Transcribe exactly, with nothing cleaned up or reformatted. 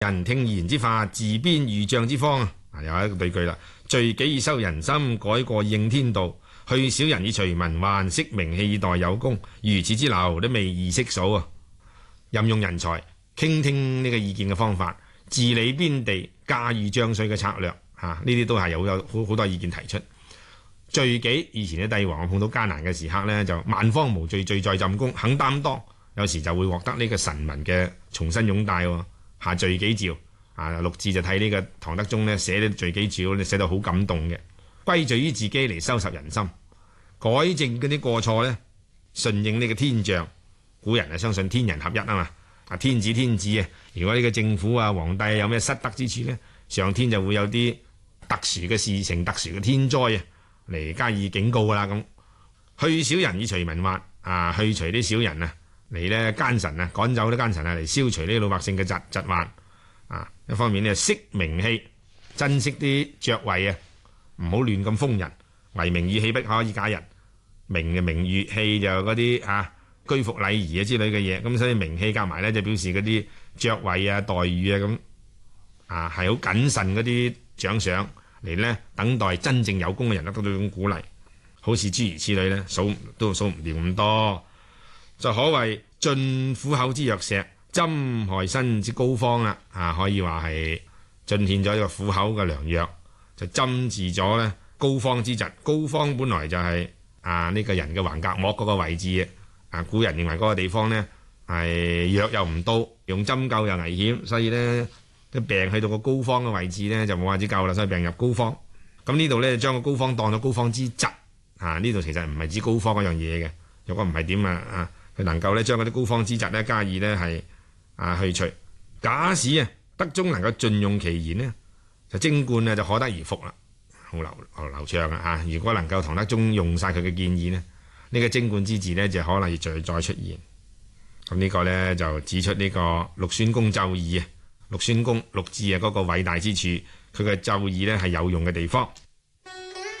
人聽賢之法，自編御將之方啊！又一個對句啦。罪己以收人心，改過應天道。去小人以除民患，息名氣以待有功。如此之流都未易識數啊！任用人才，傾聽呢個意見嘅方法，治理邊地，駕馭將帥嘅策略，嚇呢啲都係有有好好多意見提出。罪己以前嘅帝王碰到艱難嘅時刻呢，就萬方無罪，罪在朕功，肯擔當，有時就會獲得呢個臣民嘅重新擁戴喎。下罪己詔啊，陸贽就睇呢個唐德宗呢寫啲罪己詔，寫到好感動嘅，歸罪於自己嚟收拾人心，改正嗰啲過錯呢，順應呢個天象。古人係相信天人合一啊嘛，啊天子天子啊，如果呢個政府啊皇帝有咩失德之處呢，上天就會有啲特殊嘅事情、特殊嘅天災啊嚟加以警告噶啦。咁去小人以除民患啊，去除啲小人啊嚟呢奸臣啊，趕走啲奸臣啊嚟消除呢老百姓嘅疾疾患啊。一方面呢，息名氣，珍惜啲爵位啊，唔好亂咁封人，為名與氣不可以假人。名嘅名譽，氣就嗰啲啊居服禮儀啊之類嘅嘢，咁所以名氣夾埋咧就表示嗰啲爵位啊待遇啊咁啊係好謹慎嗰啲獎賞嚟咧，等待真正有功嘅人得到呢種鼓勵，好似諸如此類咧，數都數唔掂咁多，就可謂進虎口之藥石，針害身之膏方啦啊！可以話係進獻咗一個虎口嘅良藥，就針治咗咧膏肓之疾。膏肓本來就係、是、啊呢、這個人嘅橫膈膜嗰個位置啊，古人認為嗰個地方呢係藥又唔到，用針灸又危險，所以呢啲病去到個膏肓嘅位置呢就冇法子救啦，所以病入膏肓。咁呢度呢將個膏肓當咗膏肓之疾啊！呢度其實唔係指膏肓嗰樣嘢嘅，如果唔係點啊啊佢能夠呢將嗰啲膏肓之疾呢加以呢係啊去除。假使啊德宗能夠盡用其言呢，就貞觀啊就可得而復啦，好流流流暢啊！啊如果能夠唐德宗用晒佢嘅建議呢，呢、這個貞觀之治呢，就可能要再再出現。咁呢個呢，就指出呢個陸孫公奏議啊，陸孫公陸贽啊嗰個偉大之處，佢嘅奏議呢係有用嘅地方。